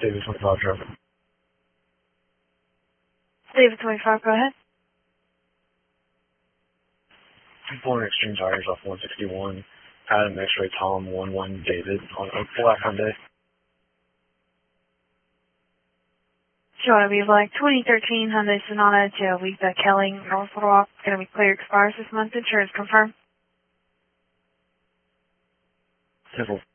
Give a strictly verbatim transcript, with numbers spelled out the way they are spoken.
David twenty-five traffic. David twenty-five, go ahead. Pulling extreme tires off one sixty-one. Adam X-ray Tom one one David on a black Hyundai. Showing to be like twenty thirteen Hyundai Sonata to Lisa Kelly, North Little Rock. Going to be clear, expires this month. Insurance confirmed. Simple.